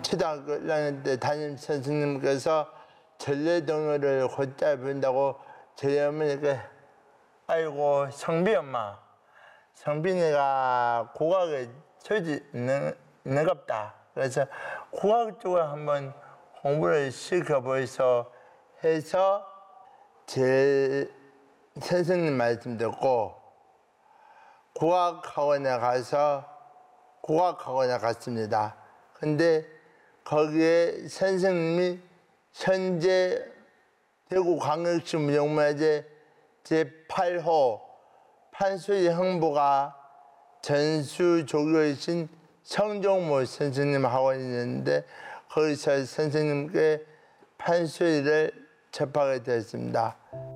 초등학교 1학년 때 담임 선생님께서 전래동요를 곧잘 부른다고 저희 어머니께 아이고 성비 엄마 성빈이가 국악에 소질이 있는갑다. 그래서 국악 쪽을 한번 공부를 시켜보이소 해서 제 선생님 말씀 듣고 국악학원에 갔습니다. 근데 거기에 선생님이 현재 대구광역시 무형문화재 제8호 판소리 흥부가 전수조교이신 성종모 선생님 학원이 있는데 거기서 선생님께 판소리를 접하게 되었습니다.